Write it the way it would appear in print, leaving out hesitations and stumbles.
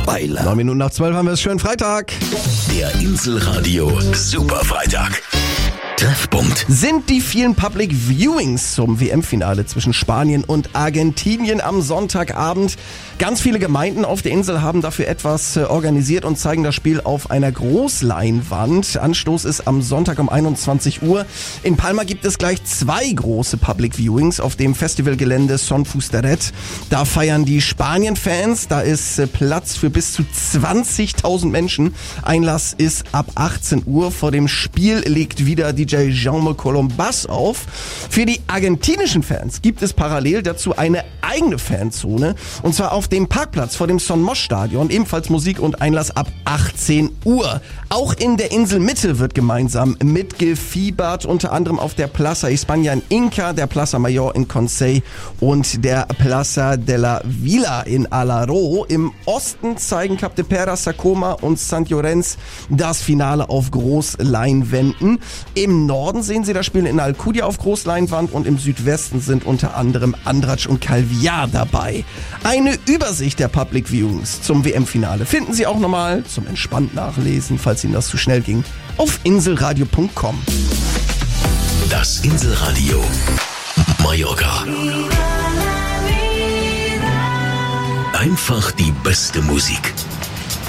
Weiler. 9 Minuten nach 12 haben wir es. Schönen Freitag. Der Inselradio Superfreitag. Treffpunkt. Sind die vielen Public Viewings zum WM-Finale zwischen Spanien und Argentinien am Sonntagabend. Ganz viele Gemeinden auf der Insel haben dafür etwas organisiert und zeigen das Spiel auf einer Großleinwand. Anstoß ist am Sonntag um 21 Uhr. In Palma gibt es gleich 2 große Public Viewings auf dem Festivalgelände Son Fusteret. Da feiern die Spanien-Fans. Da ist Platz für bis zu 20.000 Menschen. Einlass ist ab 18 Uhr. Vor dem Spiel legt wieder DJ Jaume Colombas auf. Für die argentinischen Fans gibt es parallel dazu eine eigene Fanzone. Und zwar auf dem Parkplatz vor dem Son Mosch Stadion. Ebenfalls Musik und Einlass ab 18 Uhr. Auch in der Inselmitte wird gemeinsam mitgefiebert. Unter anderem auf der Plaza España in Inca, der Plaza Mayor in Consell und der Plaza de la Vila in Alaró. Im Osten zeigen Capdepera, Sacoma und Sant Llorenç das Finale auf Großleinwänden. Im Norden sehen Sie das Spiel in Alcúdia auf Großleinwand und im Südwesten sind unter anderem Andratx und Calvià dabei. Eine Übersicht der Public Viewings zum WM-Finale finden Sie auch nochmal zum entspannt nachlesen, falls Ihnen das zu schnell ging, auf inselradio.com. Das Inselradio Mallorca. Einfach die beste Musik.